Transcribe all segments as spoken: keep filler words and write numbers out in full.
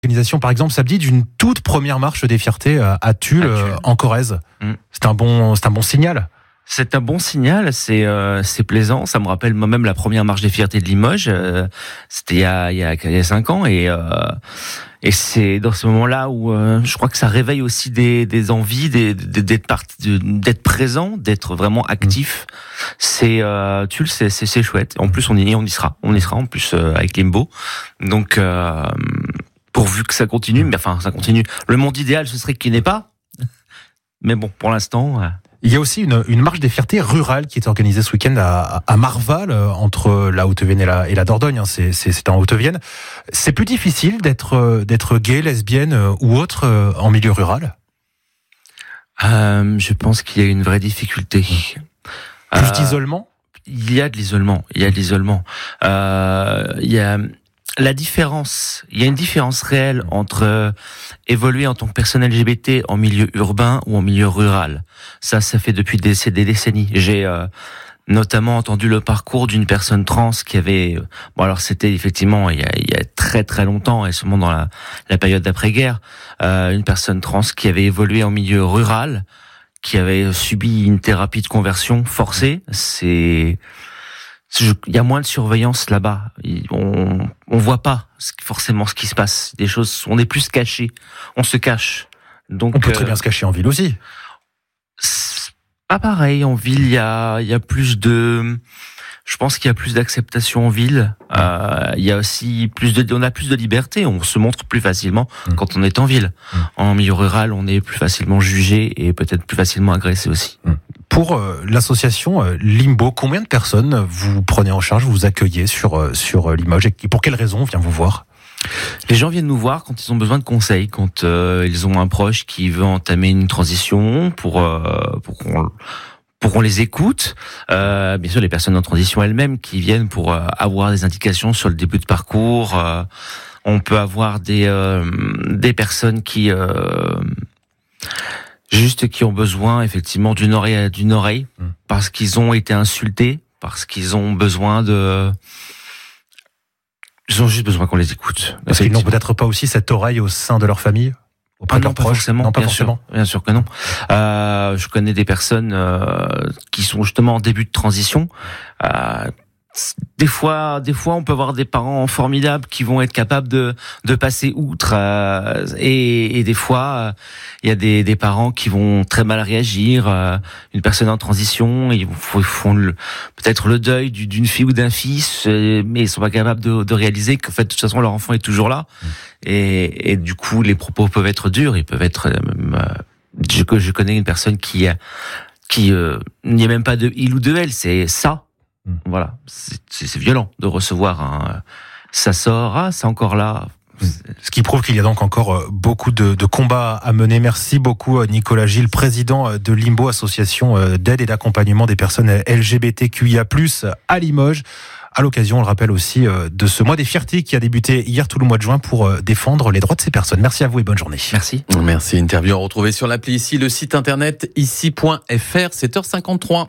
L'organisation, par exemple, samedi, d'une toute première marche des fiertés à Tulle, euh, en Corrèze. Mmh. C'est un bon, c'est un bon signal. C'est un bon signal, c'est euh, c'est plaisant. Ça me rappelle moi-même la première marche des fiertés de Limoges. Euh, c'était il y a il y a, il y a cinq ans et euh, et c'est dans ce moment-là où euh, je crois que ça réveille aussi des des envies, des, des, d'être parti, d'être présent, d'être vraiment actif. Mmh. C'est euh, Tulle, c'est, c'est c'est chouette. En plus, on y on y sera, on y sera en plus euh, avec Limbo. Donc euh, pourvu que ça continue, mais enfin ça continue. Le monde idéal, ce serait qu'il n'y ait pas. Mais bon, pour l'instant. Euh, Il y a aussi une, une marche des fiertés rurales qui est organisée ce week-end à, à Marval, entre la Haute-Vienne et la, et la Dordogne. Hein. C'est, c'est, c'est en Haute-Vienne. C'est plus difficile d'être, d'être gay, lesbienne ou autre en milieu rural ? euh, Je pense qu'il y a une vraie difficulté. Plus euh, d'isolement ? Il y a de l'isolement. Il y a de l'isolement. Euh, il y a... La différence, il y a une différence réelle entre euh, évoluer en tant que personne L G B T en milieu urbain ou en milieu rural. Ça, ça fait depuis des, des décennies. J'ai euh, notamment entendu le parcours d'une personne trans qui avait... Euh, bon, alors c'était effectivement il y a, il y a très très longtemps, et seulement dans la, la période d'après-guerre, euh, une personne trans qui avait évolué en milieu rural, qui avait subi une thérapie de conversion forcée. C'est... Il y a moins de surveillance là-bas. On on voit pas forcément ce qui se passe. Des choses, on est plus caché. On se cache. Donc on peut très bien euh, se cacher en ville aussi. C'est pas pareil. En ville, il y a il y a plus de. Je pense qu'il y a plus d'acceptation en ville. Euh, il y a aussi plus de. On a plus de liberté. On se montre plus facilement mmh. quand on est en ville. Mmh. En milieu rural, on est plus facilement jugé et peut-être plus facilement agressé aussi. Mmh. Pour euh, l'association euh, Limbo, combien de personnes vous prenez en charge, vous accueillez sur euh, sur Limoges, et pour quelles raisons on vient vous voir ? Les gens viennent nous voir quand ils ont besoin de conseils, quand euh, ils ont un proche qui veut entamer une transition, pour euh, pour qu'on pour qu'on les écoute. Euh, bien sûr, les personnes en transition elles-mêmes qui viennent pour euh, avoir des indications sur le début de parcours. Euh, on peut avoir des euh, des personnes qui euh, juste qui ont besoin effectivement d'une oreille d'une oreille mmh. parce qu'ils ont été insultés, parce qu'ils ont besoin de ils ont juste besoin qu'on les écoute. Parce qu'ils n'ont peut-être pas aussi cette oreille au sein de leur famille, auprès ah de non, leurs pas proches. Forcément, non, pas bien forcément. Sûr, bien sûr que non. Euh, je connais des personnes euh, qui sont justement en début de transition. Euh, Des fois, des fois, on peut avoir des parents formidables qui vont être capables de de passer outre, euh, et, et des fois, il euh, y a des des parents qui vont très mal réagir. Euh, une personne en transition, ils font le, peut-être le deuil d'une fille ou d'un fils, euh, mais ils sont pas capables de, de réaliser qu'en fait, de toute façon, leur enfant est toujours là. Mmh. Et, et du coup, les propos peuvent être durs. Ils peuvent être. Euh, je, je connais une personne qui qui euh, il n'y a même pas de il ou de elle, c'est ça. Voilà, c'est, c'est violent de recevoir un. Ça sort, ah, c'est encore là. Ce qui prouve qu'il y a donc encore beaucoup de, de combats à mener. Merci beaucoup Nicolas Gilles, président de Limbo, association d'aide et d'accompagnement des personnes L G B T Q I A plus, à Limoges. À l'occasion, on le rappelle aussi, de ce mois des fiertés qui a débuté hier tout le mois de juin pour défendre les droits de ces personnes. Merci à vous et bonne journée. Merci. Merci. Interview à retrouver sur l'appli ici, le site internet ici point f r, sept heures cinquante-trois.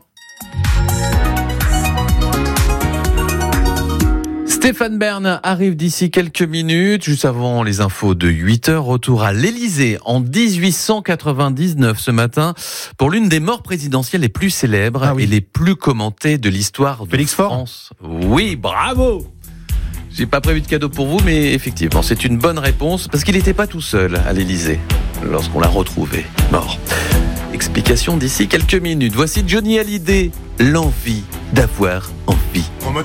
Stéphane Bern arrive d'ici quelques minutes, juste avant les infos de huit heures. Retour à l'Élysée en dix-huit cent quatre-vingt-dix-neuf ce matin pour l'une des morts présidentielles les plus célèbres ah oui. et les plus commentées de l'histoire de Félix France. Faure. Oui, bravo. J'ai pas prévu de cadeau pour vous, mais effectivement, c'est une bonne réponse parce qu'il n'était pas tout seul à l'Élysée lorsqu'on l'a retrouvé mort. Explication d'ici quelques minutes. Voici Johnny Hallyday, l'envie d'avoir envie.